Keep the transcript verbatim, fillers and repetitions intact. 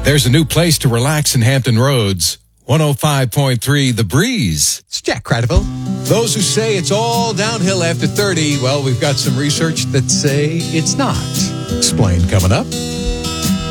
There's a new place to relax in Hampton Roads. one oh five point three The Breeze. It's Jack Cradiville. Those who say it's all downhill after thirty, well, we've got some research that say it's not. Explained coming up.